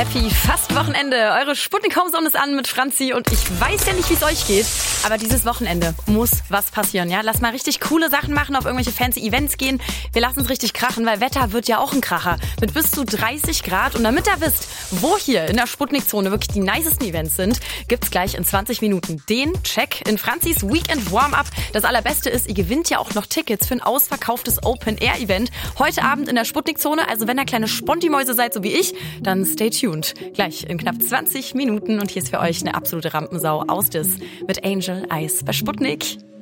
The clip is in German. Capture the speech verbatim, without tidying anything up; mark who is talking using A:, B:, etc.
A: Happy fast Wochenende. Eure Sputnik Homezone ist an mit Franzi und ich weiß ja nicht, wie es euch geht, aber dieses Wochenende muss was passieren, ja? Lass mal richtig coole Sachen machen, auf irgendwelche fancy Events gehen. Wir lassen es richtig krachen, weil Wetter wird ja auch ein Kracher mit bis zu dreißig Grad. Und damit ihr wisst, wo hier in der Sputnik-Zone wirklich die nicesten Events sind, gibt's gleich in zwanzig Minuten den Check in Franzis Weekend Warm-Up. Das Allerbeste ist, ihr gewinnt ja auch noch Tickets für ein ausverkauftes Open-Air-Event heute Abend in der Sputnik-Zone. Also wenn ihr kleine Sponti-Mäuse seid, so wie ich, dann stay tuned. Gleich in knapp zwanzig Minuten und hier ist für euch eine absolute Rampensau aus Dis mit Angel Eyes bei Sputnik.